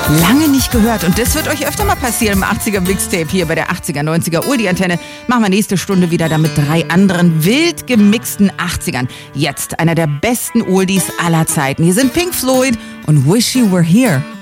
Lange nicht gehört und das wird euch öfter mal passieren im 80er Mixtape hier bei der 80er, 90er Oldie-Antenne. Machen wir nächste Stunde wieder da mit 3 anderen wild gemixten 80ern. Jetzt einer der besten Oldies aller Zeiten. Hier sind Pink Floyd und Wish You Were Here.